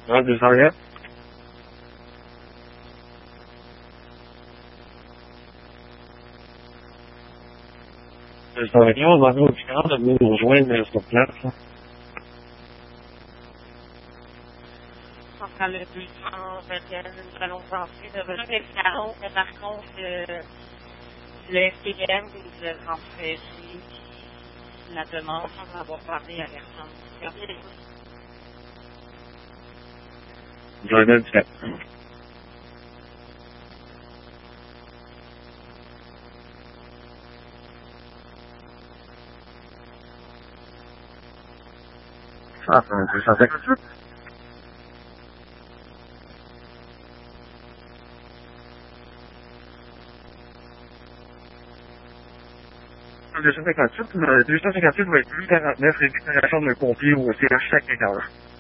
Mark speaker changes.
Speaker 1: Ah, désolé. Désolé, on va nous faire de nous rejoindre sur place.
Speaker 2: Centrale de 221, nous allons penser de votre expérience, mais par contre, le SPM vous a transféré la demande sans avoir parlé à personne. Regardez les choses.
Speaker 1: Jordan Tech. Ah, c'est 258. Le 258 va être 849 récupération d'un pompier au CH chaque étage.